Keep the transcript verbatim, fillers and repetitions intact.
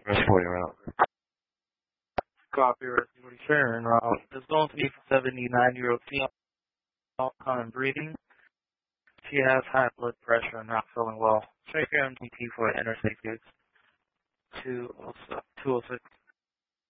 Rest forty route. Copy, rest forty-seven en route. It's going to be for seventy-nine-year-old female, common breeding. She has high blood pressure and not feeling well. Check your M D T for interstate goods. two oh six.